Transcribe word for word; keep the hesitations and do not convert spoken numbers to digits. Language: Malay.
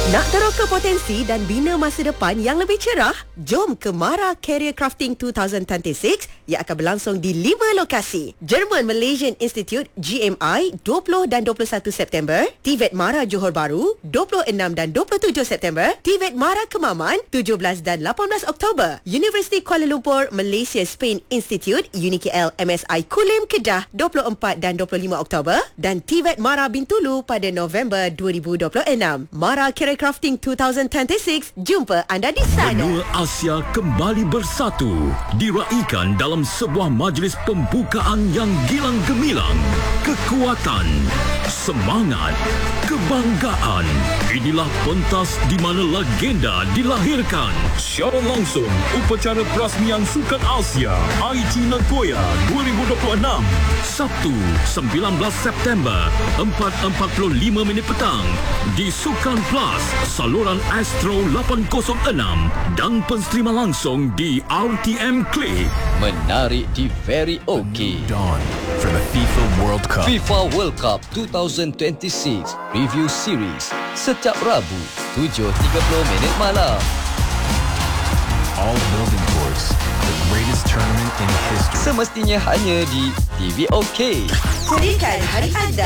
Nak teroka potensi dan bina masa depan yang lebih cerah? Jom ke Mara Career Crafting dua ribu dua puluh enam yang akan berlangsung di lima lokasi. German Malaysian Institute G M I dua puluh dan dua puluh satu September, T V E T Mara Johor Bahru dua puluh enam dan dua puluh tujuh September, T V E T Mara Kemaman tujuh belas dan lapan belas Oktober, Universiti Kuala Lumpur Malaysia Spain Institute U N I K L M S I Kulim Kedah dua puluh empat dan dua puluh lima Oktober dan T V E T Mara Bintulu pada November dua ribu dua puluh enam. Mara Career Crafting dua ribu dua puluh enam, jumpa anda di sana. Benua Asia kembali bersatu, diraikan dalam sebuah majlis pembukaan yang gilang gemilang. Kekuatan, semangat, kebanggaan. Inilah pentas di mana legenda dilahirkan. Secara langsung, upacara perasmian Sukan Asia Aichi Nagoya dua ribu dua puluh enam, Sabtu sembilan belas September, empat empat puluh lima minit petang di Sukan Plus, saluran Astro lapan kosong enam dan pensterima langsung di R T M Click. Menarik di Very OK. Dawn for the FIFA World Cup. FIFA World Cup dua ribu dua puluh enam Review Series setiap Rabu tujuh tiga puluh minit malam. All building towards the greatest tournament in history. Semestinya hanya di T V OK. Jadikan hari anda